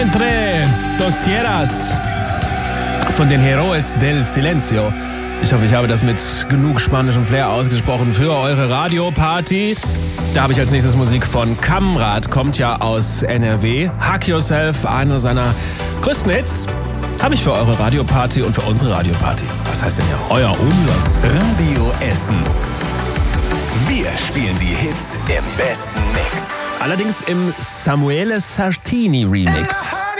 Entre dos tierras von den Héroes del Silencio. Ich hoffe, ich habe das mit genug spanischem Flair ausgesprochen für eure Radioparty. Da habe ich als nächstes Musik von Kamrat, kommt ja aus NRW. Hug Yourself, einer seiner größten Hits, habe ich für eure Radioparty und für unsere Radioparty. Was heißt denn ja euer Umlass? Radio Essen. Wir spielen die Hits im besten Mix. Allerdings im Samuele Sartini Remix.